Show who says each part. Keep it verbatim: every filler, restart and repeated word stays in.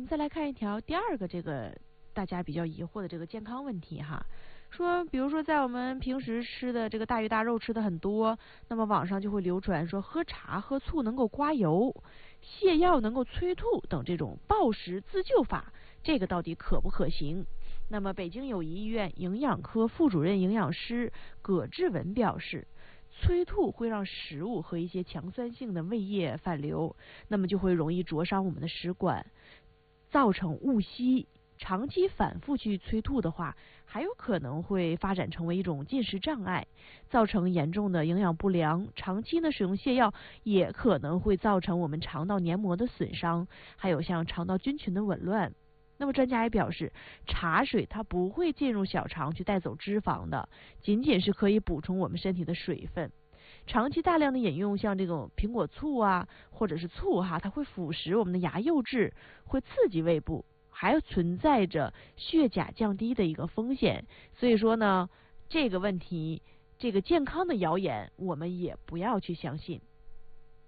Speaker 1: 们再来看一条第二个这个大家比较疑惑的这个健康问题哈，说比如说在我们平时吃的这个大鱼大肉吃的很多，那么网上就会流传说喝茶喝醋能够刮油，泻药能够催吐等这种暴食自救法，这个到底可不可行？那么北京友谊医院营养科副主任营养师葛志文表示，催吐会让食物和一些强酸性的胃液反流，那么就会容易灼伤我们的食管，造成误吸。长期反复去催吐的话，还有可能会发展成为一种进食障碍，造成严重的营养不良。长期呢使用泻药也可能会造成我们肠道黏膜的损伤，还有像肠道菌群的紊乱。那么专家也表示，茶水它不会进入小肠去带走脂肪的，仅仅是可以补充我们身体的水分。长期大量的饮用像这种苹果醋啊，或者是醋哈，它会腐蚀我们的牙釉质，会刺激胃部，还存在着血钾降低的一个风险。所以说呢，这个问题，这个健康的谣言，我们也不要去相信。